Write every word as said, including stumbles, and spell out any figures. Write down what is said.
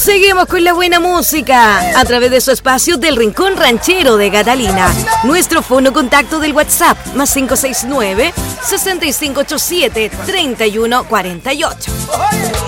Seguimos con la buena música a través de su espacio del Rincón Ranchero de Catalina. Nuestro fono contacto del WhatsApp más cinco seis nueve, seis cinco ocho siete, tres uno cuatro ocho.